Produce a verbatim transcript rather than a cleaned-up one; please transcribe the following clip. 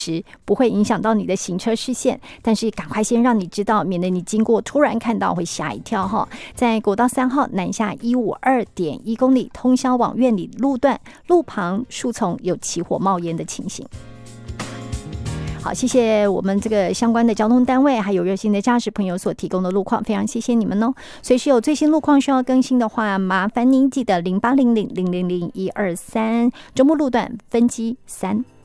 不会影响到你的行车视线，但是赶快先让你知道，免得你经过突然看到会吓一跳哈。在国道三号南下一五二点一公里通宵往苑里路段，路旁树丛有起火冒烟的情形。好，谢谢我们这个相关的交通单位还有热心的驾驶朋友所提供的路况，非常谢谢你们哦。随时有最新路况需要更新的话，麻烦您记得零八零零零零零一二三周末路段分机三。